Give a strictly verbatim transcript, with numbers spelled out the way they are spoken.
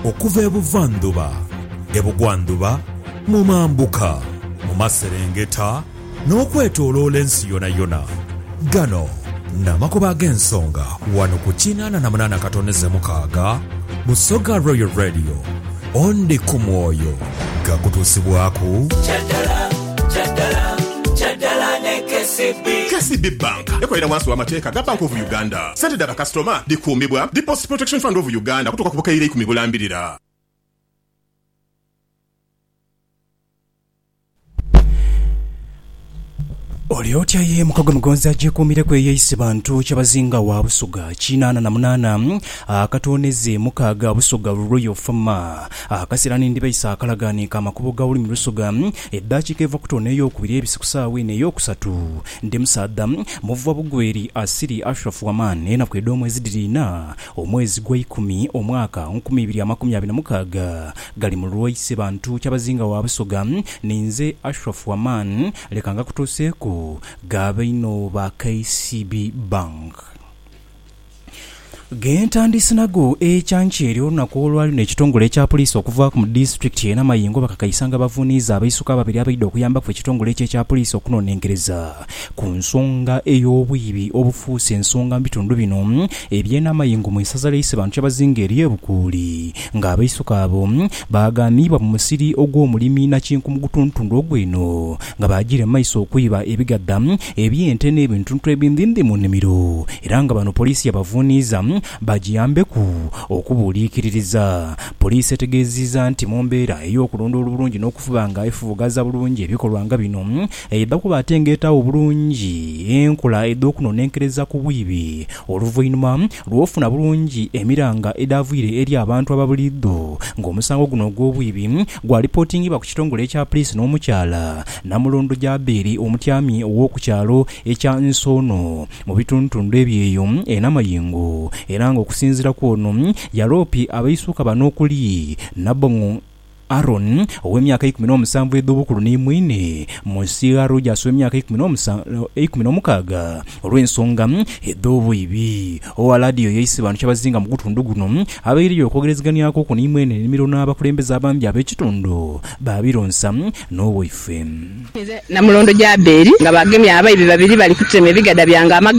okuva ebuvanduba ebugwanduba mu mambuka mu maserengeta n'okwetooloola ensi yona yona. Gano n'amakuba g'ensonga wano ku kinaana na munaana katoneze mukaaga Busoga Royal Radio. Ondi ku mwoyo gakutuusibwaku Kyadala Kyadala Kyadala ne K C B. K C B Bank ekolera wansi w'amateeka ga Bank of Uganda. Ssente dda bakasitoma dikuumibwa Deposit Protection Fund of Uganda kutuuka ku bukaire ikumi bulambirira. Oliotya ye mukago mugonza jekumire kwe yeyise bantu kyabazinga wa Busoga kinaana na munaana akatoneze mukaaga Busoga Royal Farmer akasirani ndi bayisa akalagani kama kubuga uli mu Busoga eddachi keva kutoneyo kubiri ebisakusawe ne yokusatu ndi musada muva bugweri asiri Ashraf Waman ena kwedo mwezi dirina omwezi gwa ikumi omwaka nkumi ibiri amakumi abiri na mukaaga gali mu lwayise bantu kyabazinga wa Busoga ninze Ashraf Waman lekanga kutoseko Gabino ba K C B Bank. Gentandisi nago ekyankyeri olunaku olwali n'ekitongole ekya poliisi okuva ku district ena Mayingo bakakayisanga bavuniiza abaisuka babiri abaidde okuyamba ku ekitongole ekya poliisi okunonenkereza ku nsonga ey'obwibi obufuuse ensonga mu bitundu bino eby'ena Mayingo mu isaza ly'eyise bantu kyabazinga eri ebukuuli ng'abaisuka abo baagambibwa mu musiri ogw'omulimi nakinku mu gutuntundu ogw'eno nga baagire mu maiso okuyiba ebigadda eby'ente n'ebintuntu ebindindi mu nnimiro era nga bano poliisi yabavuniiza bajiyambeku okubuuliikiririza. Poliisi etegeezizza nti mu mbeera ey'okulonda obulungi n'okufuba nga efubugaza bulungi ebikolwa nga bino edda kuba atengeetawo obulungi enkola ed'okunonenkereza ku bwibi oluvannyuma lw'ofuna bulungi emiranga edaaviire eri abantu ababuliddo ng'omusango guno ogw'obwibi gwa ripootingibwa ku kitongole ekya poliisi n'omukyala Namulondo Jabeeri omutyami ow'okukyalo ekya Nsono mu bituntundu ebyeyo ena Mayingo era ng'okusinziira kw'ono yaloopi abaisuka bano okuli Nabongo Aaron ow'emyaka ikumi n'omusanvu ed'obukulu n'emwine Musiga Rogers ow'emyaka ikumi n'omukaaga olw'ensonga ed'obwibi owa laadiyo yeyise bantu kyabazinga mu gutundu guno abairiyo okwogerezeganyako ku n'emwine ennimiro n'abakulembeze abambi ab'ekitundu baabironsa n'owaife Namulondo Jabeeri nga bagemye abayibi babiri bali kutema ebigadda byange